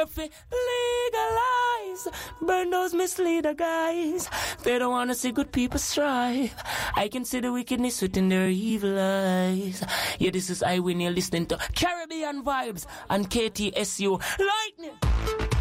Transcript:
Legalize, burn those misleader guys. They don't wanna see good people strive. I can see the wickedness within their evil eyes. Yeah, this is I when you're listening to Caribbean Vibes and KTSU Lightning.